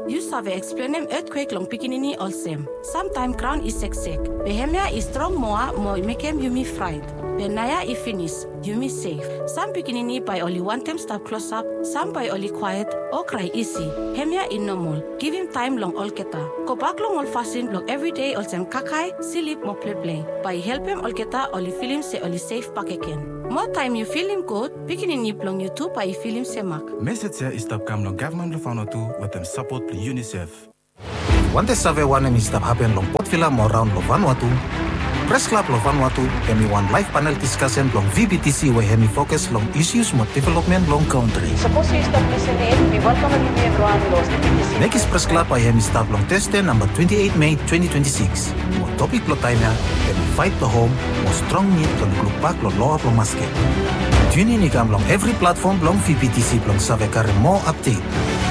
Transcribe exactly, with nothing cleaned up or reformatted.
You save explain him earthquake long pikinini olsem. Sometime ground is sick sick. Behemia is strong moa mo make him yumi fried. Benaya is finish, yumi safe. Some pikinini by only one time stop close up, some by only quiet or cry easy. Hemia in normal. Give him time long all keta. Go back long all fasten long every day olsem kakai, sleep mo play play. By help him all keta only feel him say only safe pakeken. More time you feel him good, pikinini long YouTube by feel him semak. Message is stop kam long government lofano tu with them support the UNICEF. Want to survey one and stop happen long Port Vila mo round lo Vanuatu. Press Club lo Vanuatu hemi one live panel discussion long V B T C where hemi focus long issues mo development long country. Suppose you stop listening, we welcome you everyone los V B T C. Next Press Club ay hemi stop long teste number twenty-eight May twenty twenty-six. Mo topic lo time na hemi fight to home mo strong need long group back lo law lo masket. Tune in ikam long every platform long V B T C long survey kare mo update.